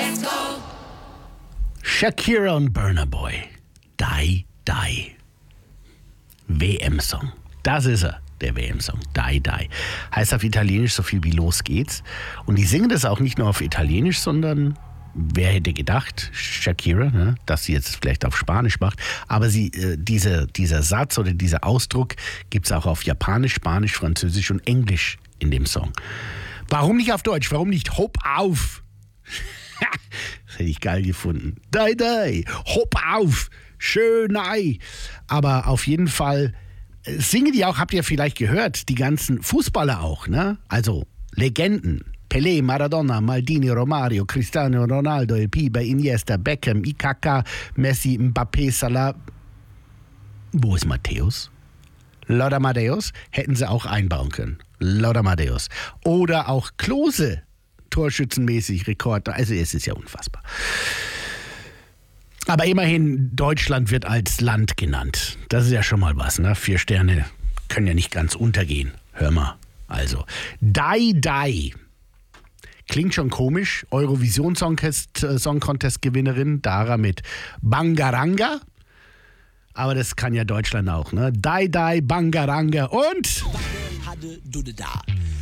Shakira und Burna Boy. Die, die. WM-Song. Das ist er, der WM-Song. Die, die. Heißt auf Italienisch so viel wie los geht's. Und die singen das auch nicht nur auf Italienisch, sondern wer hätte gedacht, Shakira, ne, dass sie jetzt vielleicht auf Spanisch macht. Aber dieser Satz oder dieser Ausdruck gibt's auch auf Japanisch, Spanisch, Französisch und Englisch in dem Song. Warum nicht auf Deutsch? Warum nicht Hopp auf? Das hätte ich geil gefunden. Die, die, hopp auf, schön ei. Aber auf jeden Fall singen die auch, habt ihr vielleicht gehört, die ganzen Fußballer auch, ne? Also Legenden. Pelé, Maradona, Maldini, Romario, Cristiano Ronaldo, El Pibe, Iniesta, Beckham, Ikaka, Messi, Mbappé, Salah. Wo ist Matthäus? Lothar Matthäus hätten sie auch einbauen können. Lothar Matthäus. Oder auch Klose. Torschützenmäßig Rekord. Also es ist ja unfassbar. Aber immerhin, Deutschland wird als Land genannt. Das ist ja schon mal was, ne? 4 Sterne können ja nicht ganz untergehen. Hör mal. Also, Die, Die. Klingt schon komisch. Eurovision Song Contest Gewinnerin Dara mit Bangaranga. Aber das kann ja Deutschland auch, ne? Die, Die, Bangaranga und...